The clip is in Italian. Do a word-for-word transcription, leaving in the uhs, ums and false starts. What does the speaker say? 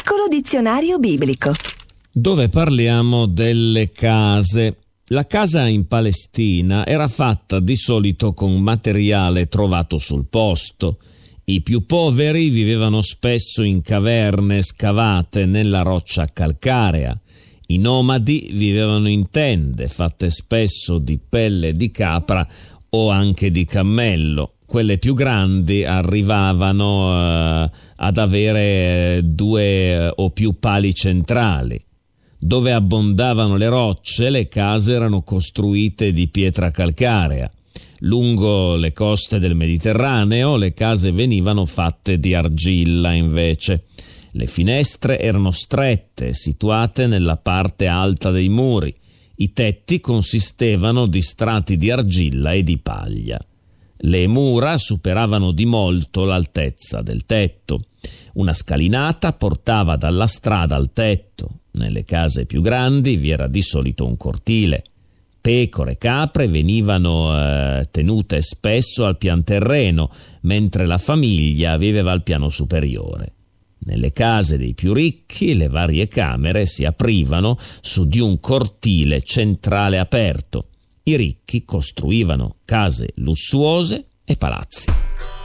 Piccolo dizionario biblico. Dove parliamo delle case. La casa in Palestina era fatta di solito con materiale trovato sul posto. I più poveri vivevano spesso in caverne scavate nella roccia calcarea. I nomadi vivevano in tende fatte spesso di pelle di capra o anche di cammello. Quelle più grandi arrivavano eh, ad avere due o più pali centrali. Dove abbondavano le rocce, le case erano costruite di pietra calcarea. Lungo le coste del Mediterraneo, le case venivano fatte di argilla invece. Le finestre erano strette, situate nella parte alta dei muri. I tetti consistevano di strati di argilla e di paglia. Le mura superavano di molto l'altezza del tetto. Una scalinata portava dalla strada al tetto. Nelle case più grandi vi era di solito un cortile. Pecore e capre venivano eh, tenute spesso al pianterreno, mentre la famiglia viveva al piano superiore. Nelle case dei più ricchi le varie camere si aprivano su di un cortile centrale aperto. I ricchi costruivano case lussuose e palazzi.